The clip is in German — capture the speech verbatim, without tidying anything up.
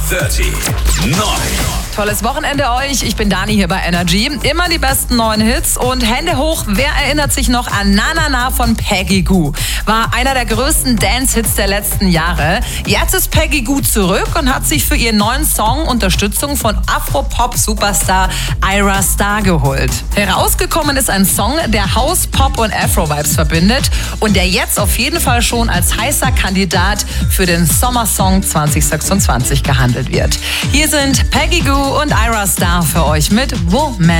dreißig neun. Tolles Wochenende euch. Ich bin Dani hier bei Energy. Immer die besten neuen Hits und Hände hoch. Wer erinnert sich noch an Na Na Na von Peggy Gou? War einer der größten Dance-Hits der letzten Jahre. Jetzt ist Peggy Gou zurück und hat sich für ihren neuen Song Unterstützung von Afro-Pop-Superstar Ira Star geholt. Herausgekommen ist ein Song, der House, Pop und Afro-Vibes verbindet und der jetzt auf jeden Fall schon als heißer Kandidat für den Sommersong zwanzig sechsundzwanzig gehandelt wird. Hier sind Peggy Gou und Ira Star für euch mit Woman.